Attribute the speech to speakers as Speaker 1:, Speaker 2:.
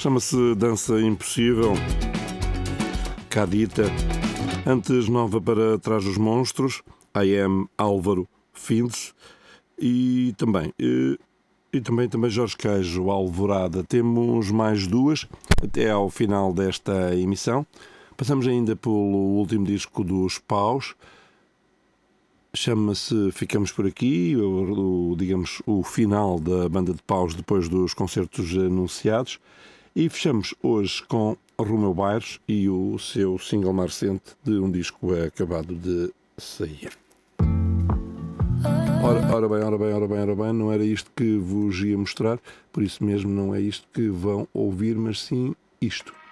Speaker 1: Chama-se Dança Impossível. Cadita. Antes Nova para Trás dos Monstros. I Am Álvaro Findes. E também Jorge Queijo, Alvorada. Temos mais duas até ao final desta emissão. Passamos ainda pelo último disco dos Paus. Chama-se Ficamos por Aqui, digamos o final da banda de Paus depois dos concertos anunciados. E fechamos hoje com Romeu Bairros e o seu single mais recente de um disco acabado de sair. Ora bem, não era isto que vos ia mostrar, por isso mesmo não é isto que vão ouvir, mas sim isto.